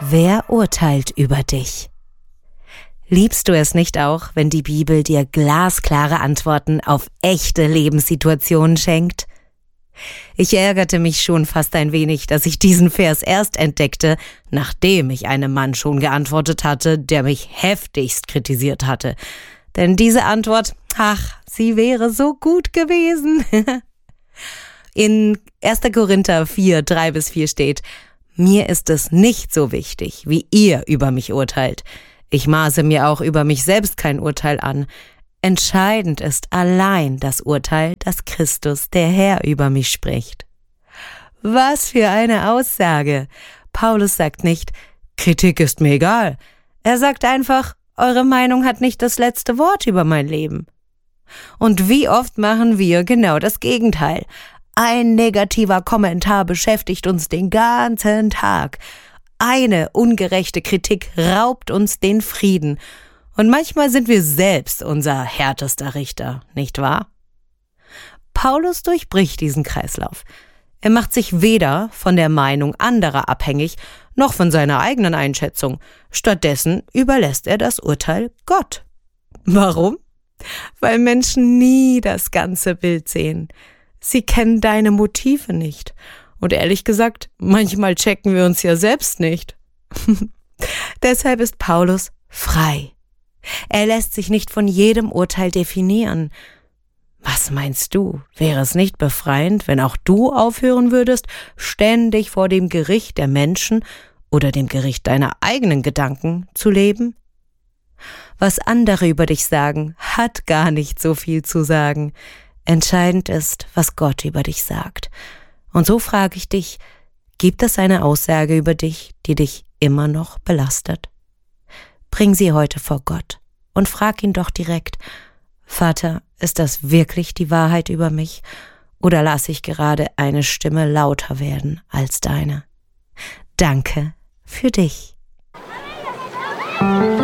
Wer urteilt über dich? Liebst du es nicht auch, wenn die Bibel dir glasklare Antworten auf echte Lebenssituationen schenkt? Ich ärgerte mich schon fast ein wenig, dass ich diesen Vers erst entdeckte, nachdem ich einem Mann schon geantwortet hatte, der mich heftigst kritisiert hatte. Denn diese Antwort, sie wäre so gut gewesen. In 1. Korinther 4, 3-4 steht: Mir ist es nicht so wichtig, wie ihr über mich urteilt. Ich maße mir auch über mich selbst kein Urteil an. Entscheidend ist allein das Urteil, dass Christus, der Herr, über mich spricht. Was für eine Aussage! Paulus sagt nicht, Kritik ist mir egal. Er sagt einfach, eure Meinung hat nicht das letzte Wort über mein Leben. Und wie oft machen wir genau das Gegenteil? Ein negativer Kommentar beschäftigt uns den ganzen Tag. Eine ungerechte Kritik raubt uns den Frieden. Und manchmal sind wir selbst unser härtester Richter, nicht wahr? Paulus durchbricht diesen Kreislauf. Er macht sich weder von der Meinung anderer abhängig, noch von seiner eigenen Einschätzung. Stattdessen überlässt er das Urteil Gott. Warum? Weil Menschen nie das ganze Bild sehen. Sie kennen deine Motive nicht. Und ehrlich gesagt, manchmal checken wir uns ja selbst nicht. Deshalb ist Paulus frei. Er lässt sich nicht von jedem Urteil definieren. Was meinst du? Wäre es nicht befreiend, wenn auch du aufhören würdest, ständig vor dem Gericht der Menschen oder dem Gericht deiner eigenen Gedanken zu leben? Was andere über dich sagen, hat gar nicht so viel zu sagen. Entscheidend ist, was Gott über dich sagt. Und so frage ich dich, gibt es eine Aussage über dich, die dich immer noch belastet? Bring sie heute vor Gott und frag ihn doch direkt: Vater, ist das wirklich die Wahrheit über mich oder lasse ich gerade eine Stimme lauter werden als deine? Danke für dich.